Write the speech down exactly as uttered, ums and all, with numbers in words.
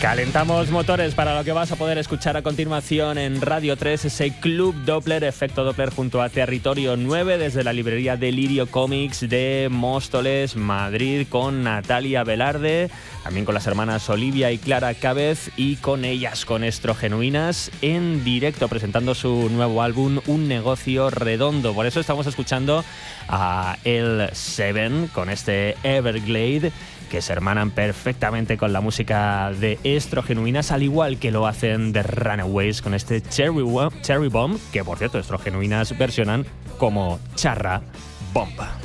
Calentamos motores para lo que vas a poder escuchar a continuación en Radio tres, ese Club Doppler, Efecto Doppler junto a Territorio nueve, desde la librería Delirio Comics de Móstoles, Madrid, con Natalia Velarde, también con las hermanas Olivia y Clara Cábez, y con ellas, con Estrogenuinas, en directo, presentando su nuevo álbum, Un Negocio Redondo. Por eso estamos escuchando a El Seven con este Everglade, que se hermanan perfectamente con la música de Estrogenuinas, al igual que lo hacen The Runaways con este Cherry, Cherry Bomb, que por cierto Estrogenuinas versionan como Charra Bomba.